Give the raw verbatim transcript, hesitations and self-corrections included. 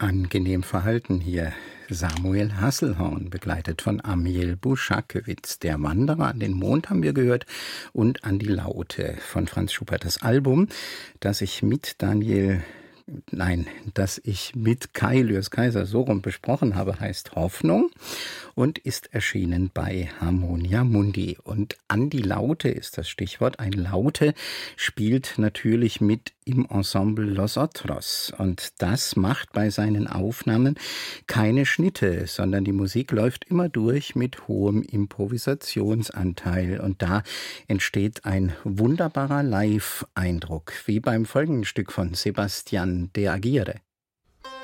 Angenehm verhalten hier Samuel Hasselhorn, begleitet von Amiel Buschakewitz. Der Wanderer an den Mond haben wir gehört und An die Laute von Franz Schubert. Das Album, das ich mit Daniel, nein, das ich mit Kai Lührs-Kaiser so rum besprochen habe, heißt Hoffnung und ist erschienen bei Harmonia Mundi. Und An die Laute ist das Stichwort. Ein Laute spielt natürlich mit im Ensemble Los Otros. Und das macht bei seinen Aufnahmen keine Schnitte, sondern die Musik läuft immer durch mit hohem Improvisationsanteil. Und da entsteht ein wunderbarer Live-Eindruck, wie beim folgenden Stück von Sebastian de Aguirre.